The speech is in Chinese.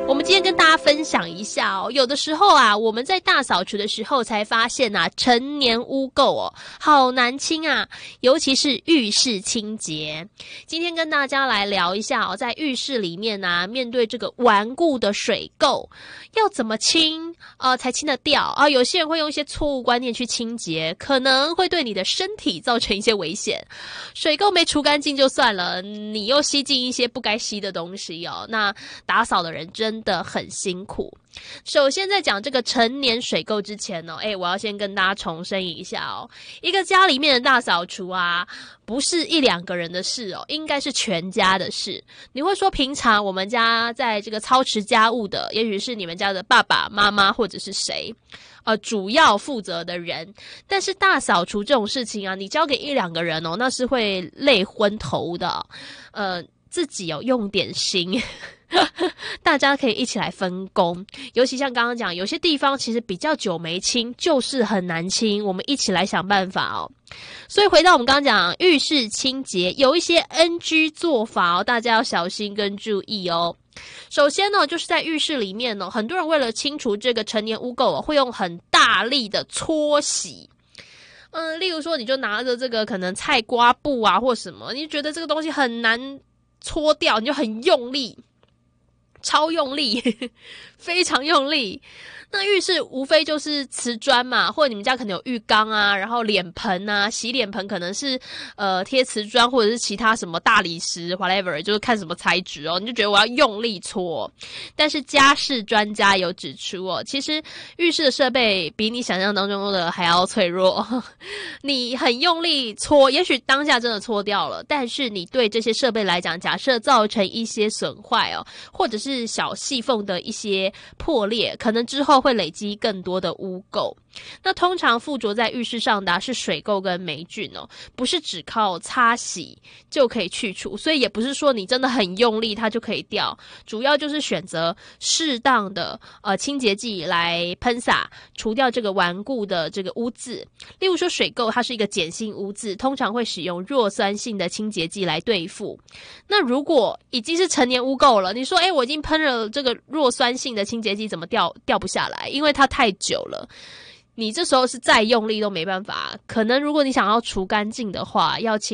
我们今天跟大家分享一下哦，有的时候啊，我们在大扫除的时候才发现啊，陈年污垢哦，好难清啊，尤其是浴室清洁。今天跟大家来聊一下哦，在浴室里面啊，面对这个顽固的水垢，要怎么清才清得掉啊？有些人会用一些错误观念去清洁，可能会对你的身体造成一些危险。水垢没除干净就算了，你又吸进一些不该吸的东西哦，那打扫的人真的很辛苦。首先在讲这个陈年水垢之前哦，我要先跟大家重申一下哦，一个家里面的大扫除啊，不是一两个人的事哦，应该是全家的事。你会说平常我们家在这个操持家务的，也许是你们家的爸爸妈妈或者是谁主要负责的人，但是大扫除这种事情啊，你交给一两个人哦，那是会累昏头的自己用点心大家可以一起来分工，尤其像刚刚讲，有些地方其实比较久没清，就是很难清，我们一起来想办法哦。所以回到我们刚刚讲浴室清洁，有一些 NG 做法哦，大家要小心跟注意哦。首先呢，就是在浴室里面呢，很多人为了清除这个陈年污垢会用很大力的搓洗。例如说，你就拿着这个可能菜瓜布啊或什么，你觉得这个东西很难搓掉，你就很用力，超用力非常用力。那浴室无非就是瓷砖嘛，或者你们家可能有浴缸啊，然后脸盆啊，洗脸盆可能是贴瓷砖或者是其他什么大理石 whatever， 就是看什么材质哦，你就觉得我要用力搓。但是家事专家有指出哦，其实浴室的设备比你想象当中的还要脆弱。你很用力搓，也许当下真的搓掉了，但是你对这些设备来讲，假设造成一些损坏哦，或者是小细缝的一些破裂，可能之后会累积更多的污垢。那通常附着在浴室上的是水垢跟霉菌哦，不是只靠擦洗就可以去除，所以也不是说你真的很用力它就可以掉，主要就是选择适当的清洁剂来喷洒，除掉这个顽固的这个污渍。例如说水垢它是一个碱性污渍，通常会使用弱酸性的清洁剂来对付。那如果已经是陈年污垢了，你说我已经喷了这个弱酸性的清洁剂，怎么掉不下来？因为它太久了，你这时候是再用力都没办法。可能如果你想要除干净的话，要请